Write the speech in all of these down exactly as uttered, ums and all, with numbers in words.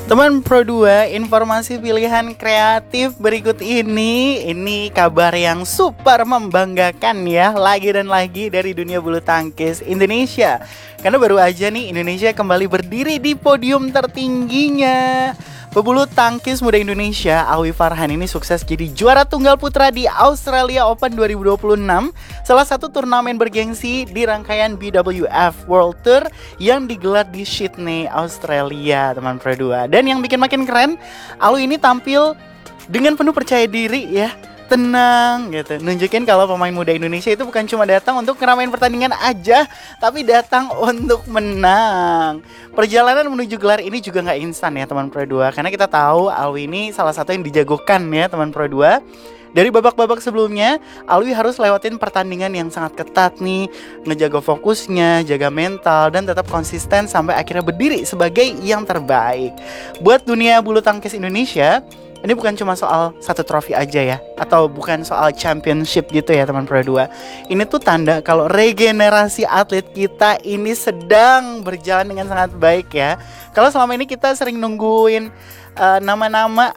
Teman Pro dua, informasi pilihan kreatif berikut ini. Ini kabar yang super membanggakan ya, lagi dan lagi dari dunia bulu tangkis Indonesia. Karena baru aja nih Indonesia kembali berdiri di podium tertingginya. Pebulu tangkis muda Indonesia, Alwi Farhan ini sukses jadi juara tunggal putra di Australia Open dua ribu dua puluh enam, salah satu turnamen bergengsi di rangkaian B W F World Tour yang digelar di Sydney, Australia, teman Pro dua. Dan yang bikin makin keren, Alwi ini tampil dengan penuh percaya diri ya, tenang gitu, nunjukin kalau pemain muda Indonesia itu bukan cuma datang untuk ngeramein pertandingan aja, tapi datang untuk menang. Perjalanan menuju gelar ini juga nggak instan ya teman Pro dua, karena kita tahu Alwi ini salah satu yang dijagokan ya teman Pro dua. Dari babak-babak sebelumnya, Alwi harus lewatin pertandingan yang sangat ketat nih, ngejaga fokusnya, jaga mental, dan tetap konsisten sampai akhirnya berdiri sebagai yang terbaik. Buat dunia bulu tangkis Indonesia, ini bukan cuma soal satu trofi aja ya, atau bukan soal championship gitu ya teman Pro dua. Ini tuh tanda kalau regenerasi atlet kita ini sedang berjalan dengan sangat baik ya. Kalau selama ini kita sering nungguin uh, nama-nama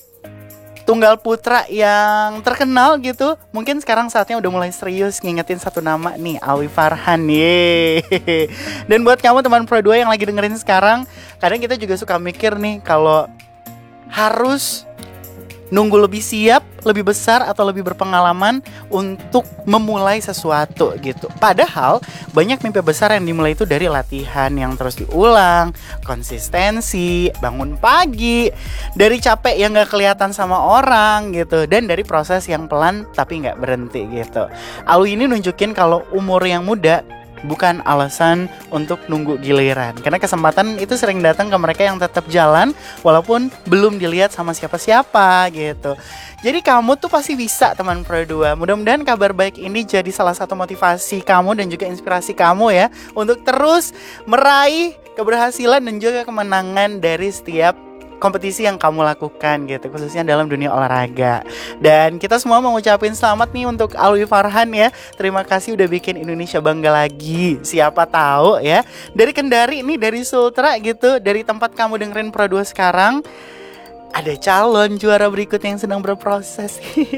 tunggal putra yang terkenal gitu, mungkin sekarang saatnya udah mulai serius ngingetin satu nama nih, Alwi Farhan. Yeay. Dan buat kamu teman Pro dua yang lagi dengerin sekarang, kadang kita juga suka mikir nih kalau harus nunggu lebih siap, lebih besar, atau lebih berpengalaman untuk memulai sesuatu gitu. Padahal banyak mimpi besar yang dimulai itu dari latihan yang terus diulang, konsistensi, bangun pagi, dari capek yang gak kelihatan sama orang gitu, dan dari proses yang pelan tapi gak berhenti gitu. Alwi ini nunjukin kalau umur yang muda bukan alasan untuk nunggu giliran, karena kesempatan itu sering datang ke mereka yang tetap jalan walaupun belum dilihat sama siapa-siapa gitu. Jadi kamu tuh pasti bisa teman Pro dua. Mudah-mudahan kabar baik ini jadi salah satu motivasi kamu dan juga inspirasi kamu ya, untuk terus meraih keberhasilan dan juga kemenangan dari setiap kompetisi yang kamu lakukan gitu, khususnya dalam dunia olahraga. Dan kita semua mau ngucapin selamat nih untuk Alwi Farhan ya. Terima kasih udah bikin Indonesia bangga lagi. Siapa tahu ya, dari Kendari nih, dari Sultra gitu, dari tempat kamu dengerin Pro dua sekarang, ada calon juara berikut yang sedang berproses.